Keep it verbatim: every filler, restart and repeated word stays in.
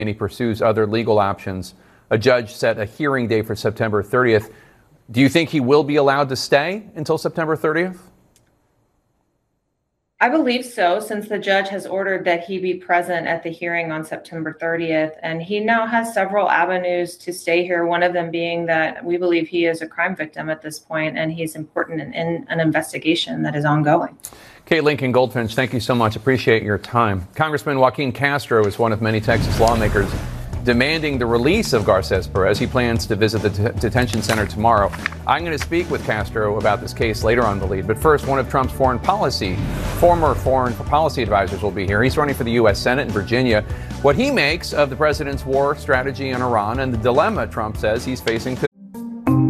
and he pursues other legal options. A judge set a hearing date for September thirtieth. Do you think he will be allowed to stay until September thirtieth? I believe so, since the judge has ordered that he be present at the hearing on September thirtieth. And he now has several avenues to stay here, one of them being that we believe he is a crime victim at this point, and he's important in, in an investigation that is ongoing. Kate Lincoln Goldfinch, thank you so much. Appreciate your time. Congressman Joaquin Castro is one of many Texas lawmakers demanding the release of Garces Perez. He plans to visit the t- detention center tomorrow. I'm going to speak with Castro about this case later on The Lead. But first, one of Trump's foreign policy, former foreign policy advisors will be here. He's running for the U S Senate in Virginia. What he makes of the president's war strategy on Iran and the dilemma Trump says he's facing today.